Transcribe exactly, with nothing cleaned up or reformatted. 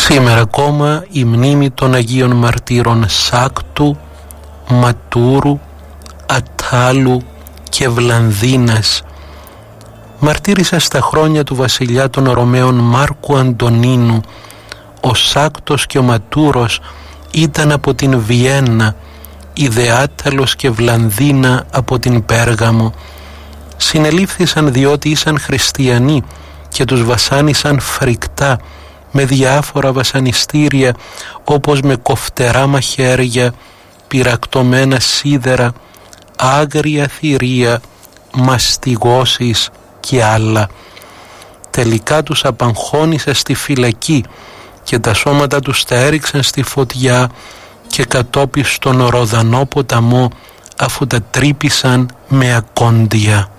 Σήμερα ακόμα η μνήμη των Αγίων Μαρτύρων Σάκτου, Ματούρου, Ατάλου και Βλανδίνας μαρτύρησε στα χρόνια του βασιλιά των Ρωμαίων Μάρκου Αντωνίνου. Ο Σάκτος και ο Ματούρος ήταν από την Βιέννα, η δε Άταλος και Βλανδίνα από την Πέργαμο. Συνελήφθησαν διότι ήσαν χριστιανοί και τους βασάνισαν φρικτά με διάφορα βασανιστήρια, όπως με κοφτερά μαχαίρια, πυρακτωμένα σίδερα, άγρια θηρία, μαστιγώσεις και άλλα. Τελικά τους απαγχώνησε στη φυλακή και τα σώματα τους τα έριξαν στη φωτιά και κατόπιν στον Ροδανό ποταμό, αφού τα τρύπησαν με ακόντια.